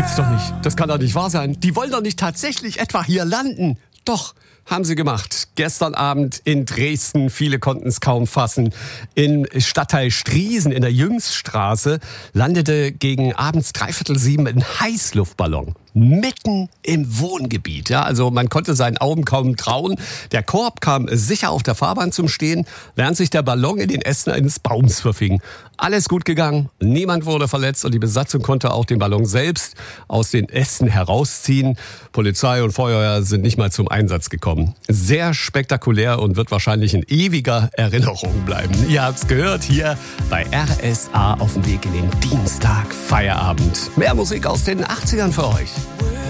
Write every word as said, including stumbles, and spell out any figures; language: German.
gibt's doch nicht. Das kann doch nicht wahr sein. Die wollen doch nicht tatsächlich etwa hier landen. Doch, haben sie gemacht. Gestern Abend in Dresden, viele konnten es kaum fassen. Im Stadtteil Striesen in der Jüngststraße landete gegen abends dreiviertel sieben ein Heißluftballon. Mitten im Wohngebiet. Ja, also man konnte seinen Augen kaum trauen. Der Korb kam sicher auf der Fahrbahn zum Stehen, während sich der Ballon in den Ästen eines Baums verfing. Alles gut gegangen, niemand wurde verletzt und die Besatzung konnte auch den Ballon selbst aus den Ästen herausziehen. Polizei und Feuerwehr sind nicht mal zum Einsatz gekommen. Sehr spektakulär und wird wahrscheinlich in ewiger Erinnerung bleiben. Ihr habt's gehört hier bei R S A auf dem Weg in den Dienstag Feierabend. Mehr Musik aus den achtzigern für euch.